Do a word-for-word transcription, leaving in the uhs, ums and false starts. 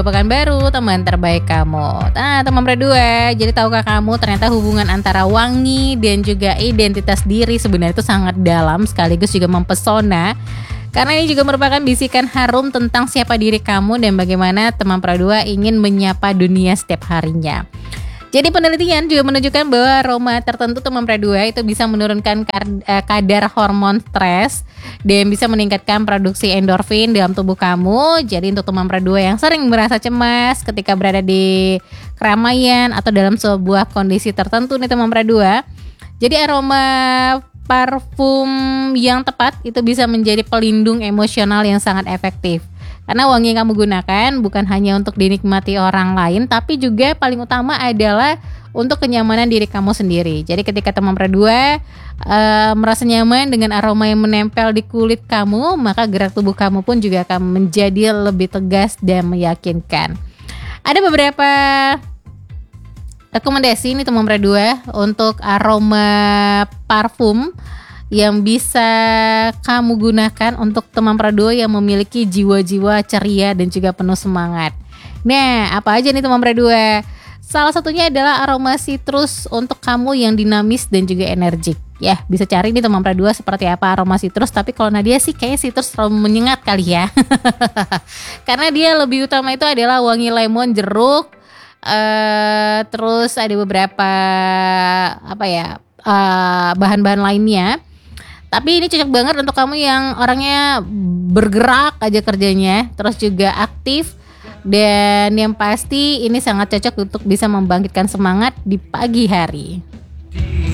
Pekanbaru, teman terbaik kamu. Nah, teman berdua, jadi tahukah kamu ternyata hubungan antara wangi dan juga identitas diri sebenarnya itu sangat dalam sekaligus juga mempesona. Karena ini juga merupakan bisikan harum tentang siapa diri kamu dan bagaimana teman berdua ingin menyapa dunia setiap harinya. Jadi penelitian juga menunjukkan bahwa aroma tertentu teman berdua itu bisa menurunkan kadar hormon stres dan bisa meningkatkan produksi endorfin dalam tubuh kamu. Jadi untuk teman berdua yang sering merasa cemas ketika berada di keramaian atau dalam sebuah kondisi tertentu nih teman berdua, jadi aroma parfum yang tepat itu bisa menjadi pelindung emosional yang sangat efektif. Karena wangi yang kamu gunakan bukan hanya untuk dinikmati orang lain, tapi juga paling utama adalah untuk kenyamanan diri kamu sendiri. Jadi ketika teman berdua uh, merasa nyaman dengan aroma yang menempel di kulit kamu, maka gerak tubuh kamu pun juga akan menjadi lebih tegas dan meyakinkan. Ada beberapa rekomendasi nih teman berdua untuk aroma parfum yang bisa kamu gunakan untuk teman berdua yang memiliki jiwa-jiwa ceria dan juga penuh semangat. Nah, apa aja nih teman berdua? Salah satunya adalah aroma citrus untuk kamu yang dinamis dan juga energik. Ya, bisa cari nih teman berdua seperti apa aroma citrus. Tapi kalau Nadia sih kayaknya citrus terlalu menyengat kali ya. Karena dia lebih utama itu adalah wangi lemon, jeruk, uh, terus ada beberapa apa ya uh, bahan-bahan lainnya. Tapi ini cocok banget untuk kamu yang orangnya bergerak aja kerjanya, terus juga aktif, dan yang pasti ini sangat cocok untuk bisa membangkitkan semangat di pagi hari.